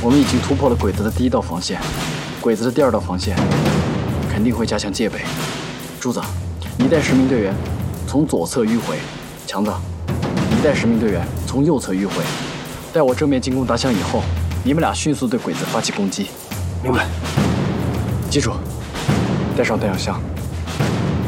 我们已经突破了鬼子的第1道防线，鬼子的第2道防线肯定会加强戒备。柱子，你带10名队员从左侧迂回；强子，你带10名队员从右侧迂回。待我正面进攻打响以后，你们俩迅速对鬼子发起攻击。 明白。 记住，带上弹药箱。